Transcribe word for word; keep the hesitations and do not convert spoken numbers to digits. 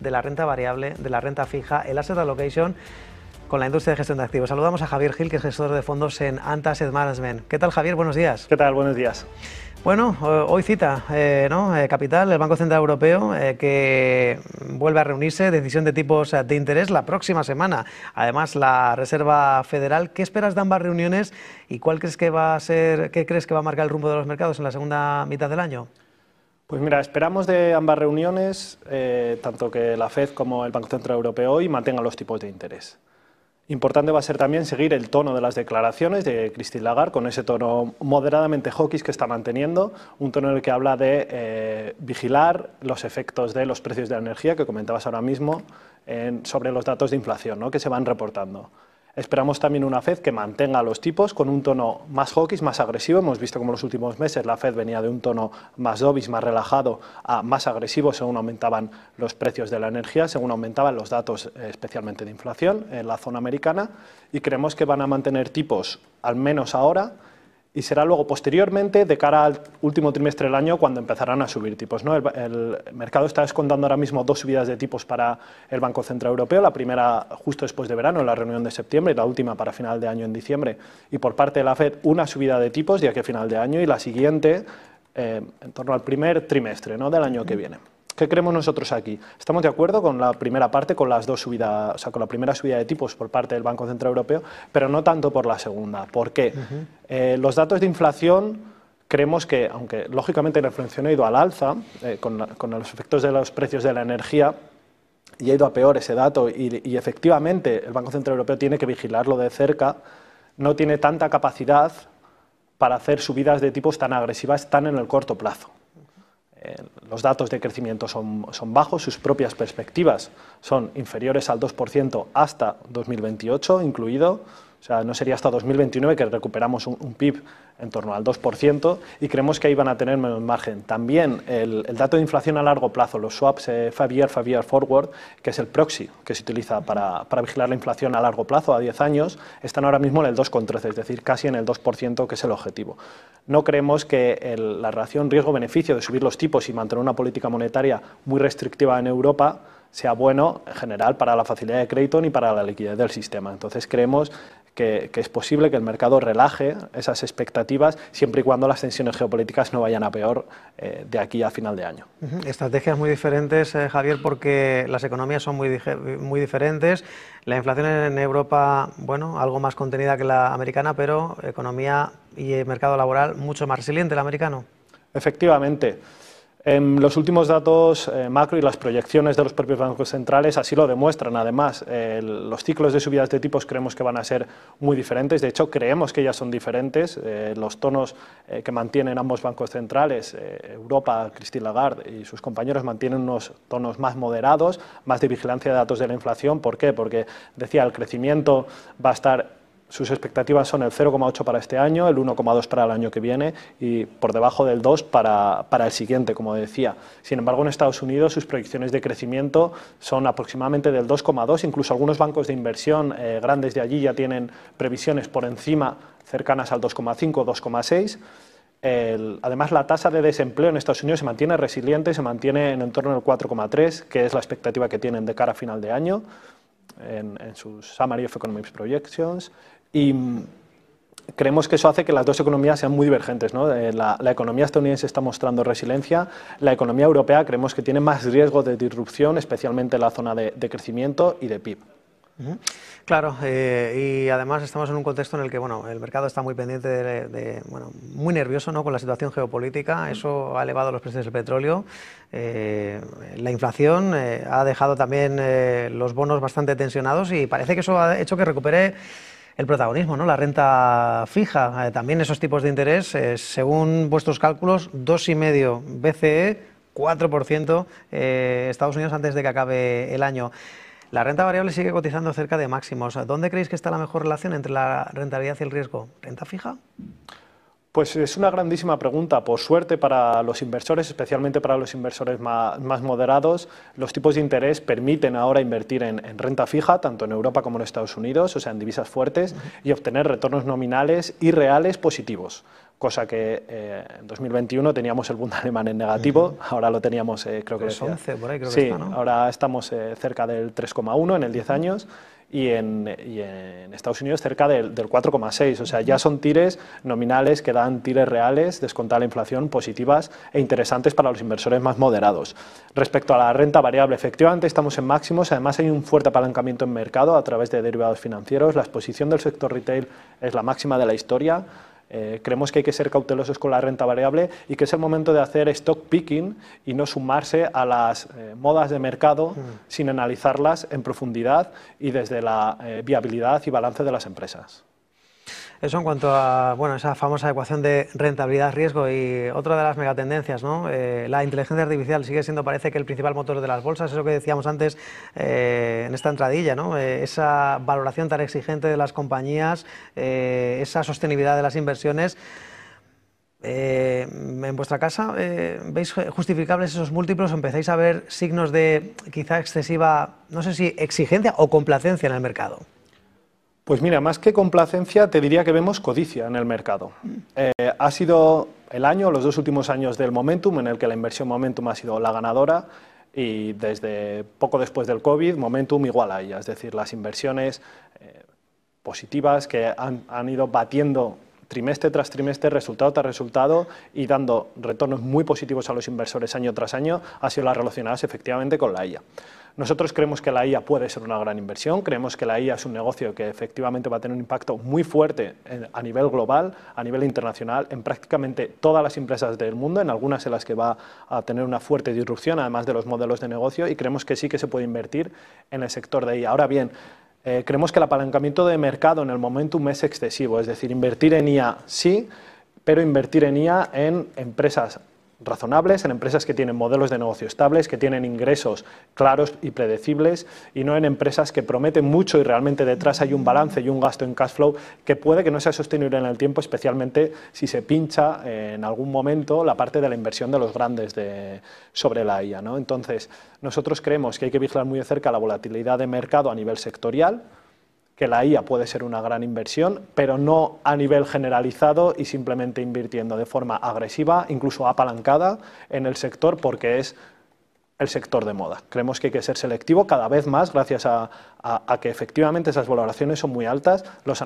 de la renta variable, de la renta fija, el asset allocation con la industria de gestión de activos. Saludamos a Javier Gil, que es gestor de fondos en Anta Asset Management. ¿Qué tal, Javier? Buenos días. ¿Qué tal? Buenos días. Bueno, hoy cita, eh, ¿no? Eh, Capital, el Banco Central Europeo, eh, que vuelve a reunirse, decisión de tipos de interés la próxima semana. Además, la Reserva Federal. ¿Qué esperas de ambas reuniones y cuál crees que va a ser, qué crees que va a marcar el rumbo de los mercados en la segunda mitad del año? Pues mira, esperamos de ambas reuniones, eh, tanto que la Fed como el Banco Central Europeo hoy mantengan los tipos de interés. Importante va a ser también seguir el tono de las declaraciones de Christine Lagarde, con ese tono moderadamente hawkish que está manteniendo, un tono en el que habla de eh, vigilar los efectos de los precios de la energía, que comentabas ahora mismo, en, sobre los datos de inflación, ¿no?, que se van reportando. Esperamos también una Fed que mantenga los tipos con un tono más hawkish, más agresivo. Hemos visto como en los últimos meses la Fed venía de un tono más dovish, más relajado, a más agresivo según aumentaban los precios de la energía, según aumentaban los datos especialmente de inflación en la zona americana, y creemos que van a mantener tipos al menos ahora, y será luego posteriormente de cara al último trimestre del año cuando empezarán a subir tipos, ¿no? El, el mercado está descontando ahora mismo dos subidas de tipos para el Banco Central Europeo, la primera justo después de verano, en la reunión de septiembre, y la última para final de año en diciembre, y por parte de la Fed una subida de tipos de aquí a final de año y la siguiente eh, en torno al primer trimestre, ¿no?, del año que viene. ¿Qué creemos nosotros aquí? Estamos de acuerdo con la primera parte, con las dos subidas, o sea, con la primera subida de tipos por parte del Banco Central Europeo, pero no tanto por la segunda. ¿Por qué? Uh-huh. eh, los datos de inflación creemos que, aunque lógicamente la inflación ha ido al alza, eh, con, la, con los efectos de los precios de la energía, y ha ido a peor ese dato, y, y efectivamente el Banco Central Europeo tiene que vigilarlo de cerca, no tiene tanta capacidad para hacer subidas de tipos tan agresivas tan en el corto plazo. Los datos de crecimiento son, son bajos, sus propias perspectivas son inferiores al dos por ciento hasta dos mil veintiocho incluido, o sea, no sería hasta dos mil veintinueve que recuperamos un, un P I B en torno al dos por ciento, y creemos que ahí van a tener menos margen. También el, el dato de inflación a largo plazo, los swaps eh, five year, five year forward, que es el proxy que se utiliza para, para vigilar la inflación a largo plazo, a diez años, están ahora mismo en el dos coma trece, es decir, casi en el dos por ciento, que es el objetivo. No creemos que el, la relación riesgo-beneficio de subir los tipos y mantener una política monetaria muy restrictiva en Europa sea bueno en general para la facilidad de crédito ni para la liquidez del sistema. Entonces creemos que, que es posible que el mercado relaje esas expectativas siempre y cuando las tensiones geopolíticas no vayan a peor eh, de aquí a final de año. Uh-huh. Estrategias muy diferentes, eh, Javier, porque las economías son muy, muy diferentes. La inflación en Europa, bueno, algo más contenida que la americana, pero economía y mercado laboral mucho más resiliente el americano. Efectivamente. En los últimos datos eh, macro y las proyecciones de los propios bancos centrales así lo demuestran. Además, eh, los ciclos de subidas de tipos creemos que van a ser muy diferentes. De hecho, creemos que ya son diferentes. Eh, los tonos eh, que mantienen ambos bancos centrales, eh, Europa, Christine Lagarde y sus compañeros, mantienen unos tonos más moderados, más de vigilancia de datos de la inflación. ¿Por qué? Porque, decía, el crecimiento va a estar... Sus expectativas son el cero coma ocho para este año, el uno coma dos para el año que viene y por debajo del dos para, para el siguiente, como decía. Sin embargo, en Estados Unidos sus proyecciones de crecimiento son aproximadamente del dos coma dos, incluso algunos bancos de inversión eh, grandes de allí ya tienen previsiones por encima, cercanas al dos coma cinco, dos coma seis. El, además, la tasa de desempleo en Estados Unidos se mantiene resiliente, se mantiene en torno al cuatro coma tres, que es la expectativa que tienen de cara a final de año en, en sus Summary of Economic Projections. Y creemos que eso hace que las dos economías sean muy divergentes, ¿no? La, la economía estadounidense está mostrando resiliencia, la economía europea creemos que tiene más riesgo de disrupción, especialmente en la zona de, de crecimiento y de P I B. Uh-huh. Claro, eh, y además estamos en un contexto en el que bueno, el mercado está muy pendiente, de, de, bueno, muy nervioso, ¿no?, con la situación geopolítica. Eso ha elevado los precios del petróleo. Eh, la inflación eh, ha dejado también eh, los bonos bastante tensionados y parece que eso ha hecho que recupere el protagonismo, ¿no?, la renta fija. Eh, también esos tipos de interés, eh, según vuestros cálculos, dos coma cinco B C E, cuatro por ciento eh, Estados Unidos antes de que acabe el año. La renta variable sigue cotizando cerca de máximos. ¿Dónde creéis que está la mejor relación entre la rentabilidad y el riesgo? ¿Renta fija? Pues es una grandísima pregunta. Por suerte para los inversores, especialmente para los inversores más, más moderados, los tipos de interés permiten ahora invertir en, en renta fija, tanto en Europa como en Estados Unidos, o sea, en divisas fuertes, y obtener retornos nominales y reales positivos, cosa que eh, en dos mil veintiuno teníamos el Bund alemán en negativo, uh-huh. ahora lo teníamos, eh, creo que decía, once, por ahí creo sí, que está, ¿no? Ahora estamos eh, cerca del tres coma uno en el diez años y en, y en Estados Unidos cerca del, del cuatro coma seis, o sea, ya son tires nominales que dan tires reales, descontada la inflación, positivas e interesantes para los inversores más moderados. Respecto a la renta variable, efectivamente estamos en máximos, además hay un fuerte apalancamiento en mercado a través de derivados financieros, la exposición del sector retail es la máxima de la historia. Eh, creemos que hay que ser cautelosos con la renta variable y que es el momento de hacer stock picking y no sumarse a las eh, modas de mercado mm. sin analizarlas en profundidad y desde la eh, viabilidad y balance de las empresas. Eso en cuanto a bueno, esa famosa ecuación de rentabilidad-riesgo. Y otra de las megatendencias, ¿no? Eh, la inteligencia artificial sigue siendo, parece que, el principal motor de las bolsas, eso que decíamos antes eh, en esta entradilla, ¿no? Eh, esa valoración tan exigente de las compañías, eh, esa sostenibilidad de las inversiones. Eh, en vuestra casa, eh, ¿veis justificables esos múltiplos? ¿Empezáis a ver signos de quizá excesiva, no sé si exigencia o complacencia en el mercado? Pues mira, más que complacencia, te diría que vemos codicia en el mercado. Eh, ha sido el año, los dos últimos años del Momentum, en el que la inversión Momentum ha sido la ganadora, y desde poco después del COVID, Momentum igual a ella, es decir, las inversiones eh, positivas que han, han ido batiendo trimestre tras trimestre, resultado tras resultado y dando retornos muy positivos a los inversores año tras año, han sido las relacionadas efectivamente con la I A. Nosotros creemos que la I A puede ser una gran inversión, creemos que la I A es un negocio que efectivamente va a tener un impacto muy fuerte en, a nivel global, a nivel internacional, en prácticamente todas las empresas del mundo, en algunas en las que va a tener una fuerte disrupción, además de los modelos de negocio, y creemos que sí que se puede invertir en el sector de I A. Ahora bien, Eh, creemos que el apalancamiento de mercado en el Momentum es excesivo, es decir, invertir en I A sí, pero invertir en I A en empresas razonables, en empresas que tienen modelos de negocio estables, que tienen ingresos claros y predecibles, y no en empresas que prometen mucho y realmente detrás hay un balance y un gasto en cash flow que puede que no sea sostenible en el tiempo, especialmente si se pincha eh, en algún momento la parte de la inversión de los grandes de, sobre la I A, ¿no? Entonces, nosotros creemos que hay que vigilar muy de cerca la volatilidad de mercado a nivel sectorial, que la I A puede ser una gran inversión, pero no a nivel generalizado y simplemente invirtiendo de forma agresiva, incluso apalancada en el sector, porque es el sector de moda. Creemos que hay que ser selectivo cada vez más, gracias a, a, a que efectivamente esas valoraciones son muy altas. Los